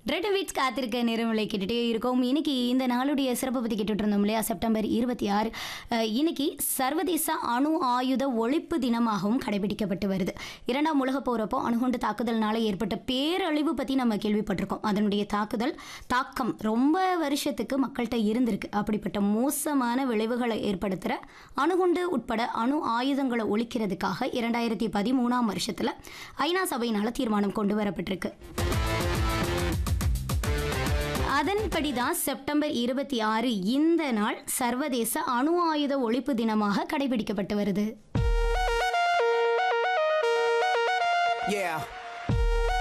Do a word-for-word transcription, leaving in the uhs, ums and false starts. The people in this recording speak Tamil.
ரெண்டு வீட்ஸ் காத்திருக்க நேரங்களை கேட்டுகிட்டே இருக்கோம். இன்னைக்கு இந்த நாளுடைய சிறப்பை பற்றி கேட்டுட்டு இருந்தோம் இல்லையா? செப்டம்பர் இருபத்தி ஆறு இன்னைக்கு சர்வதேச அணு ஆயுத ஒழிப்பு தினமாகவும் கடைபிடிக்கப்பட்டு வருது. இரண்டாம் உலக போறப்போ அணுகுண்டு தாக்குதல்னால ஏற்பட்ட பேரழிவு பற்றி நம்ம கேள்விப்பட்டிருக்கோம். அதனுடைய தாக்குதல் தாக்கம் ரொம்ப வருஷத்துக்கு மக்கள்கிட்ட இருந்திருக்கு. அப்படிப்பட்ட மோசமான விளைவுகளை ஏற்படுத்துகிற அணுகுண்டு உட்பட அணு ஆயுதங்களை ஒழிக்கிறதுக்காக இரண்டாயிரத்தி பதிமூணாம் வருஷத்தில் ஐநா சபையினால் தீர்மானம் கொண்டு வரப்பட்டிருக்கு. அதன்படிதான் செப்டம்பர் இருபத்தி ஆறு இந்த நாள் சர்வதேச அணு ஆயுத ஒழிப்பு தினமாக கடைபிடிக்கப்பட்டு வருது. Yeah.